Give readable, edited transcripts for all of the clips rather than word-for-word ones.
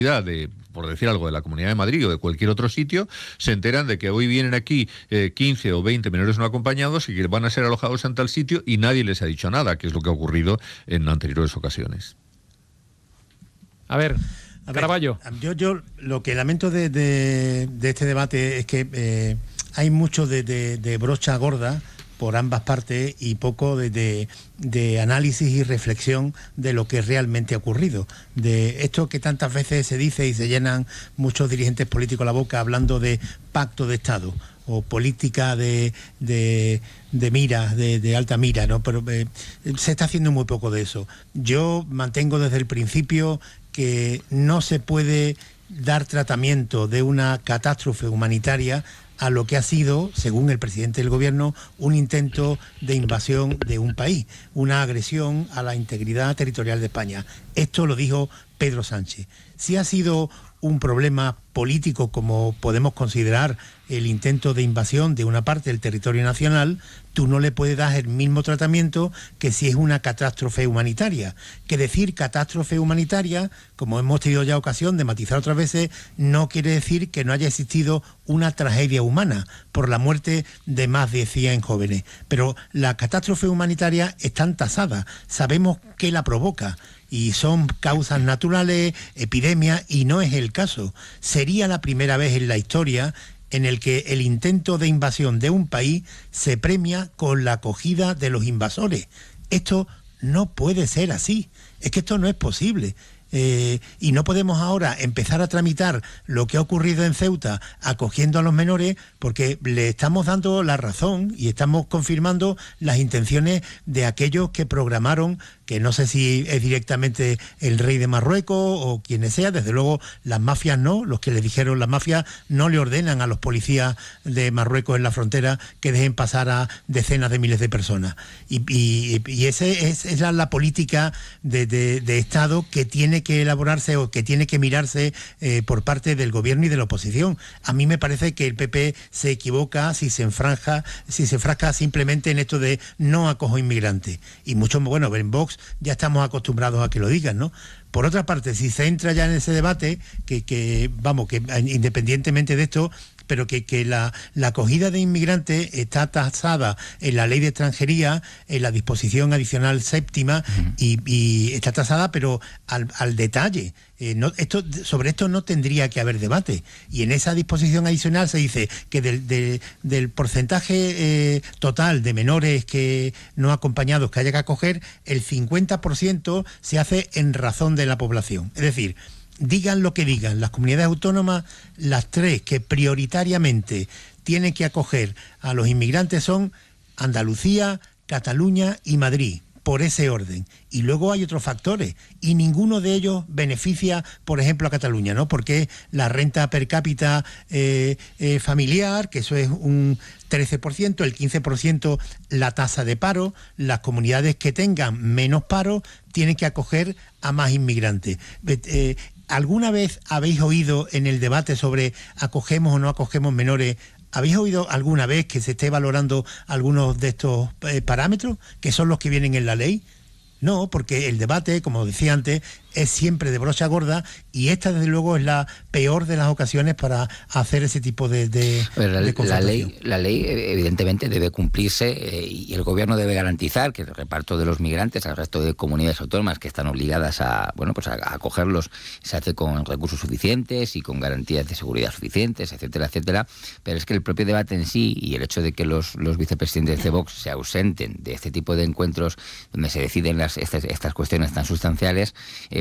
por decir algo, de la Comunidad de Madrid o de cualquier otro sitio, se enteran de que hoy vienen aquí 15 o 20 menores no acompañados y que van a ser alojados en tal sitio y nadie les ha dicho nada, que es lo que ha ocurrido en anteriores ocasiones. A ver, Caraballo. Yo lo que lamento de este debate es que hay mucho de brocha gorda por ambas partes y poco de análisis y reflexión de lo que realmente ha ocurrido. De esto que tantas veces se dice y se llenan muchos dirigentes políticos la boca hablando de pacto de Estado o política de mira, de alta mira, ¿no? Pero se está haciendo muy poco de eso. Yo mantengo desde el principio que no se puede dar tratamiento de una catástrofe humanitaria a lo que ha sido, según el presidente del gobierno, un intento de invasión de un país, una agresión a la integridad territorial de España. Esto lo dijo Pedro Sánchez. Si ha sido un problema político, como podemos considerar el intento de invasión de una parte del territorio nacional, tú no le puedes dar el mismo tratamiento que si es una catástrofe humanitaria. Que decir catástrofe humanitaria, como hemos tenido ya ocasión de matizar otras veces, no quiere decir que no haya existido una tragedia humana por la muerte de más de 100 jóvenes. Pero la catástrofe humanitaria está tasada, sabemos qué la provoca. Y son causas naturales, epidemias, y no es el caso. Sería la primera vez en la historia en el que el intento de invasión de un país se premia con la acogida de los invasores. Esto no puede ser así. Es que esto no es posible. Y no podemos ahora empezar a tramitar lo que ha ocurrido en Ceuta acogiendo a los menores, porque le estamos dando la razón y estamos confirmando las intenciones de aquellos que programaron, que no sé si es directamente el rey de Marruecos o quienes sea, desde luego las mafias no, los que le dijeron, las mafias no le ordenan a los policías de Marruecos en la frontera que dejen pasar a decenas de miles de personas. Y esa es la política de Estado que tiene que elaborarse o que tiene que mirarse por parte del gobierno y de la oposición. A mí me parece que el PP se equivoca si se enfrasca simplemente en esto de no acojo inmigrantes. Y mucho, bueno, en Vox ya estamos acostumbrados a que lo digan, ¿no? Por otra parte, si se entra ya en ese debate, que independientemente de esto, pero que la acogida de inmigrantes está tasada en la ley de extranjería, en la disposición adicional séptima, y está tasada, pero al detalle. Sobre esto no tendría que haber debate. Y en esa disposición adicional se dice que del porcentaje total de menores que no acompañados que haya que acoger, el 50% se hace en razón de la población. Es decir, digan lo que digan, las comunidades autónomas, las tres que prioritariamente tienen que acoger a los inmigrantes son Andalucía, Cataluña y Madrid, por ese orden. Y luego hay otros factores, y ninguno de ellos beneficia, por ejemplo, a Cataluña, ¿no? Porque la renta per cápita familiar, que eso es un 13%, el 15% la tasa de paro, las comunidades que tengan menos paro tienen que acoger a más inmigrantes. ¿Alguna vez habéis oído en el debate sobre acogemos o no acogemos menores, habéis oído alguna vez que se esté valorando algunos de estos parámetros, que son los que vienen en la ley? No, porque el debate, como decía antes, es siempre de brocha gorda, y esta desde luego es la peor de las ocasiones para hacer ese tipo de confrontación. La ley evidentemente debe cumplirse, y el gobierno debe garantizar que el reparto de los migrantes al resto de comunidades autónomas que están obligadas a acogerlos se hace con recursos suficientes y con garantías de seguridad suficientes, etcétera, etcétera. Pero es que el propio debate en sí y el hecho de que los vicepresidentes de Vox se ausenten de este tipo de encuentros donde se deciden estas cuestiones tan sustanciales,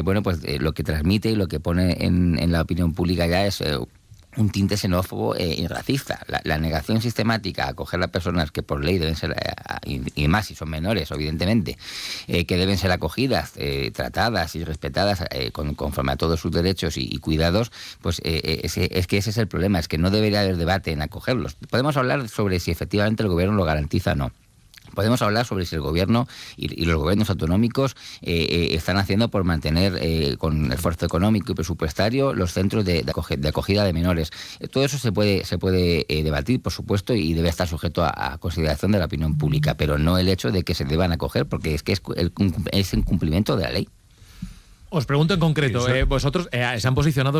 lo que transmite y lo que pone en la opinión pública ya es un tinte xenófobo y racista. La negación sistemática a acoger a personas que por ley deben ser, y más si son menores, evidentemente, que deben ser acogidas, tratadas y respetadas conforme a todos sus derechos y cuidados, pues es que ese es el problema, es que no debería haber debate en acogerlos. Podemos hablar sobre si efectivamente el gobierno lo garantiza o no. Podemos hablar sobre si el gobierno y los gobiernos autonómicos están haciendo por mantener con esfuerzo económico y presupuestario los centros de acogida de menores. Todo eso se puede debatir, por supuesto, y debe estar sujeto a consideración de la opinión pública, pero no el hecho de que se deban acoger, porque es un cumplimiento de la ley. Os pregunto en concreto, vosotros se han posicionado